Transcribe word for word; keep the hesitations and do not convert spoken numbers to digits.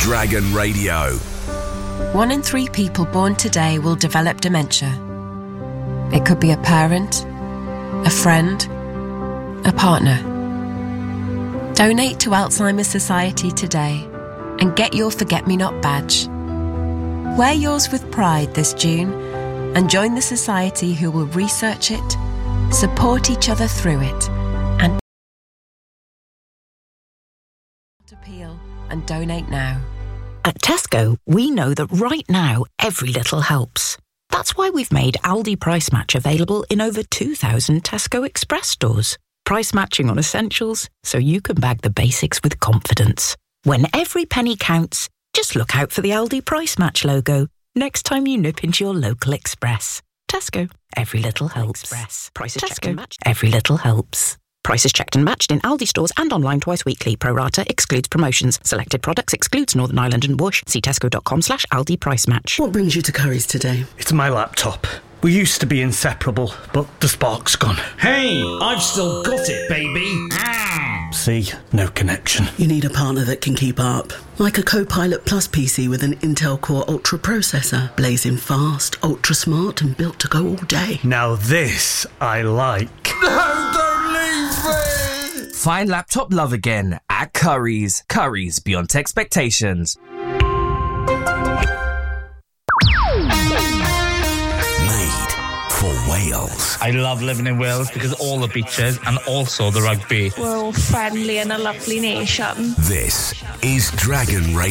Dragon Radio. One in three people born today will develop dementia. It could be a parent, a friend, a partner. Donate to Alzheimer's Society today and get your Forget-Me-Not badge. Wear yours with pride this June and join the society who will research it, support each other through it, and appeal and donate now. At Tesco, we know that right now, every little helps. That's why we've made Aldi Price Match available in over two thousand Tesco Express stores. Price matching on essentials, so you can bag the basics with confidence. When every penny counts, just look out for the Aldi Price Match logo next time you nip into your local Express. Tesco, every little helps. Express. Prices Tesco, checked and matched. Every little helps. Prices checked and matched in Aldi stores and online twice weekly. Pro rata excludes promotions. Selected products excludes Northern Ireland and Whoosh. See tesco.com slash Aldi Price Match. What brings you to Curry's today? It's my laptop. We used to be inseparable, but the spark's gone. Hey, I've still got it, baby. Mm. See, no connection. You need a partner that can keep up. Like a Copilot Plus P C with an Intel Core Ultra processor. Blazing fast, ultra smart and built to go all day. Now this I like. No, don't leave me! Find laptop love again at Curry's. Curry's beyond expectations. For Wales. I love living in Wales because of all the beaches and also the rugby. We're all friendly and a lovely nation. This is Dragon Radio.